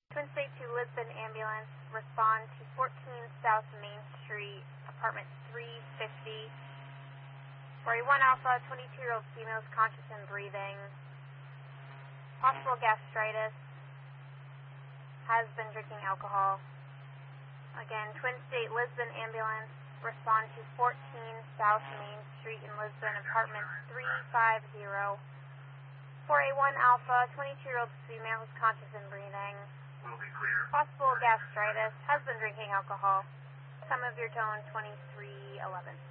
Twin State to Lisbon ambulance, respond to 14 South Main Street, apartment 350. For a 1 Alpha, 22-year-old female is conscious and breathing. Possible gastritis. Has been drinking alcohol. Again, Twin State Lisbon ambulance, respond to 14 South Main Street in Lisbon, apartment 350. For a 1 Alpha, 22-year-old female is conscious and breathing. Will be clear. Possible gastritis, has been drinking alcohol. Time of your tone, 2311.